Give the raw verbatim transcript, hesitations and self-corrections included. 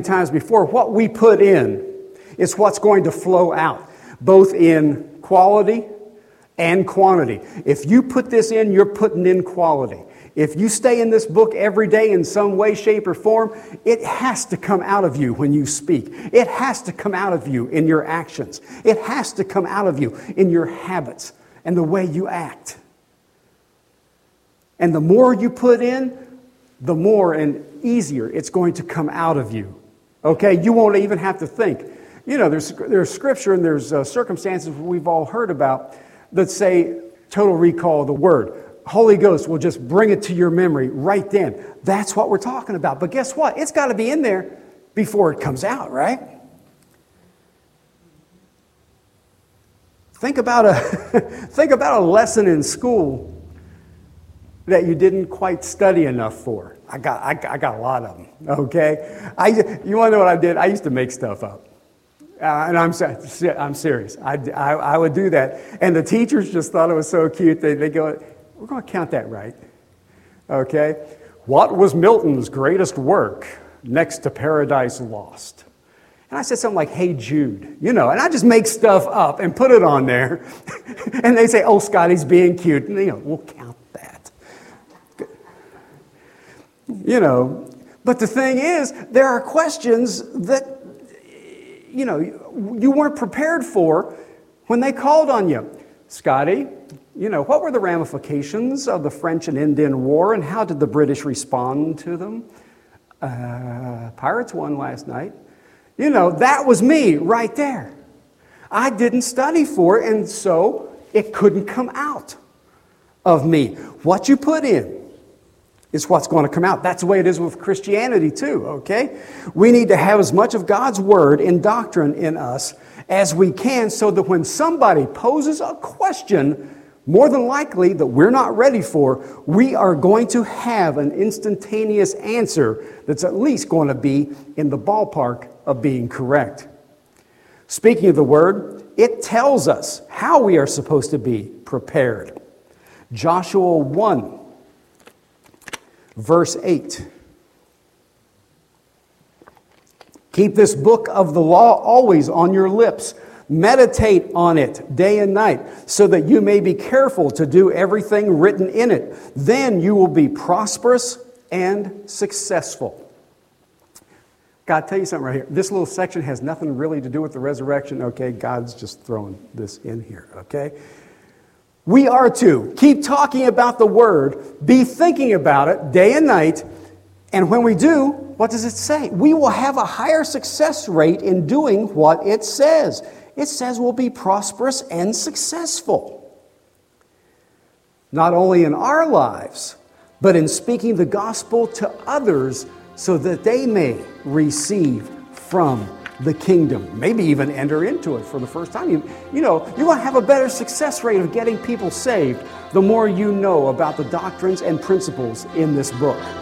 times before, what we put in is what's going to flow out, both in quality and quantity. If you put this in, you're putting in quality. If you stay in this book every day in some way, shape, or form, it has to come out of you when you speak. It has to come out of you in your actions. It has to come out of you in your habits and the way you act. And the more you put in, the more and easier it's going to come out of you. Okay? You won't even have to think. You know, there's, there's scripture and there's uh, circumstances we've all heard about that say total recall of the word. Holy Ghost will just bring it to your memory right then. That's what we're talking about. But guess what? It's got to be in there before it comes out, right? Think about a think about a lesson in school that you didn't quite study enough for. I got I, I got a lot of them. Okay, I you want to know what I did? I used to make stuff up. Uh, and I'm I'm serious. I, I, I would do that. And the teachers just thought it was so cute. They, they go, we're going to count that right. Okay? What was Milton's greatest work next to Paradise Lost? And I said something like, Hey Jude. You know, and I just make stuff up and put it on there. And they say, oh, Scotty's being cute. And, you know, we'll count that. You know, but the thing is, there are questions that you know, you weren't prepared for when they called on you. Scotty, you know, what were the ramifications of the French and Indian War, and how did the British respond to them? Uh, pirates won last night. You know, that was me right there. I didn't study for it, and so it couldn't come out of me. What you put in is what's going to come out. That's the way it is with Christianity too, okay? We need to have as much of God's Word and doctrine in us as we can so that when somebody poses a question, more than likely that we're not ready for, we are going to have an instantaneous answer that's at least going to be in the ballpark of being correct. Speaking of the Word, it tells us how we are supposed to be prepared. Joshua one. Verse eight. Keep this book of the law always on your lips. Meditate on it day and night, so that you may be careful to do everything written in it. Then you will be prosperous and successful. God, tell you something right here. This little section has nothing really to do with the resurrection. Okay, God's just throwing this in here. Okay. We are to keep talking about the Word, be thinking about it day and night, and when we do, what does it say? We will have a higher success rate in doing what it says. It says we'll be prosperous and successful. Not only in our lives, but in speaking the gospel to others so that they may receive from the kingdom, maybe even enter into it for the first time. You, you know, you're going to have a better success rate of getting people saved the more you know about the doctrines and principles in this book.